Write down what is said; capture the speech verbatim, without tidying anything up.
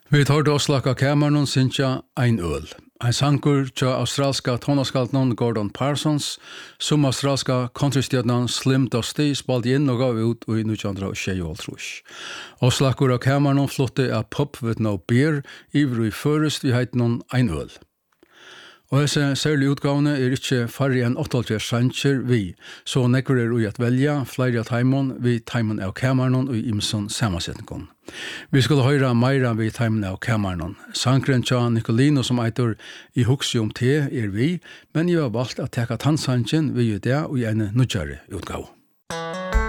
Vi tar til Oslaka Cameron Sinja ein øl. Ein sankur tja australska tonaskaltnon Gordon Parsons, som australska countrystjadnan Slim Dusty spalt inn og gav ut i nitjan tjueåtte. Oslakur av Cameron flotte av pop with no beer, ivru i førest vi heit noen ein øl. Og disse særlige utgavene er ikke farri enn åttiåtte sanger vi, så nekker er ui at velja, flere av taimon vi taimon av Cameron og imson samansetningen. Vi skulle høyra meira vi taimon av Cameron. Sankren tja Nicolino som eitur i hugsi om te er vi, men jeg har valgt at teka tannsangen vi i det og i en nudjare utgave.